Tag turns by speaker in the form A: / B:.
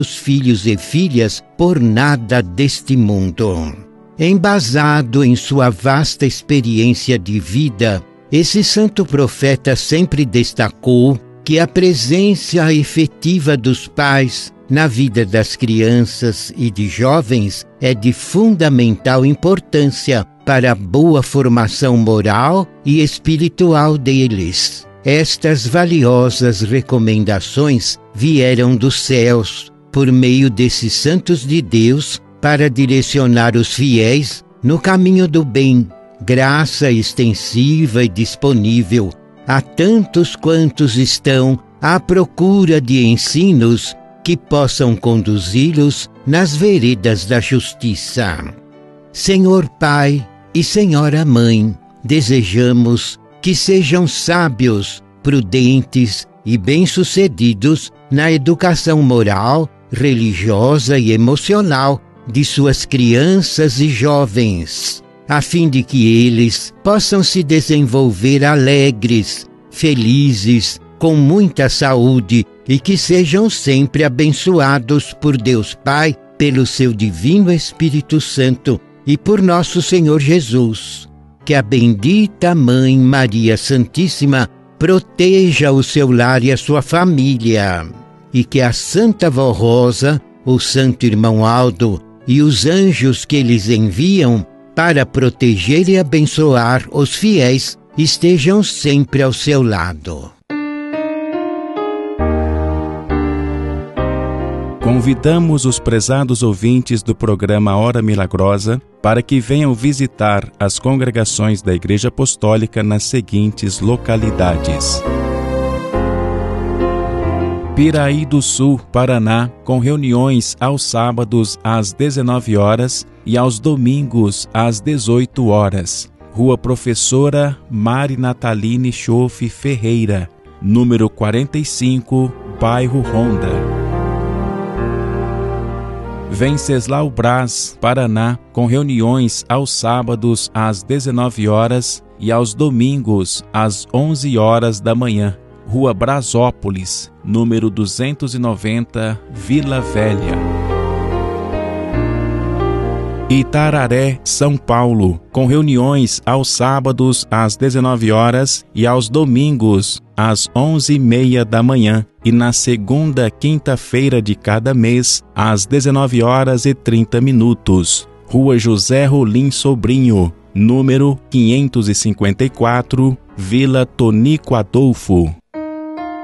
A: os filhos e filhas por nada deste mundo. Embasado em sua vasta experiência de vida, esse santo profeta sempre destacou que a presença efetiva dos pais na vida das crianças e de jovens é de fundamental importância para a boa formação moral e espiritual deles. Estas valiosas recomendações vieram dos céus, por meio desses santos de Deus, para direcionar os fiéis no caminho do bem, graça extensiva e disponível a tantos quantos estão à procura de ensinos que possam conduzi-los nas veredas da justiça. Senhor Pai e Senhora Mãe, desejamos que sejam sábios, prudentes e bem-sucedidos na educação moral, religiosa e emocional de suas crianças e jovens, a fim de que eles possam se desenvolver alegres, felizes, com muita saúde e que sejam sempre abençoados por Deus Pai, pelo seu divino Espírito Santo e por nosso Senhor Jesus. Que a bendita Mãe Maria Santíssima proteja o seu lar e a sua família, e que a Santa Vó Rosa, o Santo Irmão Aldo e os anjos que eles enviam para proteger e abençoar os fiéis estejam sempre ao seu lado.
B: Convidamos os prezados ouvintes do programa Hora Milagrosa para que venham visitar as congregações da Igreja Apostólica nas seguintes localidades: Piraí do Sul, Paraná, com reuniões aos sábados às 19 horas e aos domingos às 18 horas. Rua Professora Mari Nataline Schoff Ferreira, número 45, bairro Honda. Venceslau Braz, Paraná, com reuniões aos sábados às 19 horas e aos domingos às 11 horas da manhã. Rua Brasópolis, número 290, Vila Velha. Itararé, São Paulo, com reuniões aos sábados às 19 horas e aos domingos às 11h30 da manhã e na segunda quinta-feira de cada mês às 19h30. Rua José Rolim Sobrinho, número 554, Vila Tonico Adolfo.